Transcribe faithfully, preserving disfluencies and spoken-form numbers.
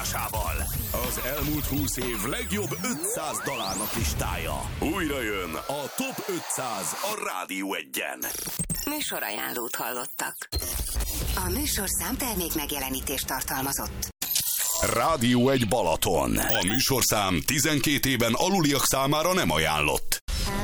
párosával. Az elmúlt húsz év legjobb ötszáz dalának listája. Újra jön a Top ötszáz a Rádió Egyen. Műsorajánlót hallottak. A műsorszám termék megjelenítést tartalmazott. Rádió egy Balaton. A műsorszám tizenkét éven aluliak számára nem ajánlott.